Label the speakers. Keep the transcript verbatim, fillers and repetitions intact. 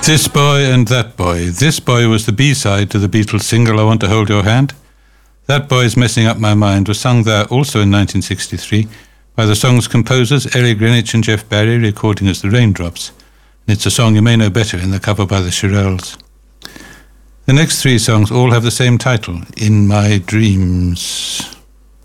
Speaker 1: This Boy and That Boy. This Boy was the B-side to the Beatles single I Want to Hold Your Hand. That Boy's Messing Up My Mind was sung there also in nineteen sixty-three by the song's composers Ellie Greenwich and Jeff Barry, recording as The Raindrops. And it's a song you may know better in the cover by the Shirelles. The next three songs all have the same title, In My Dreams.